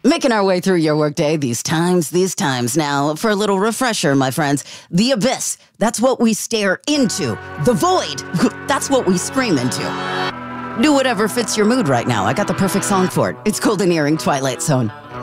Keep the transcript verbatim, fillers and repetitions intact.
Making our way through your workday these times, these times. Now, for a little refresher, my friends, the abyss, that's what we stare into. The void, that's what we scream into. Do whatever fits your mood right now. I got the perfect song for it. It's called Nearing Twilight Zone.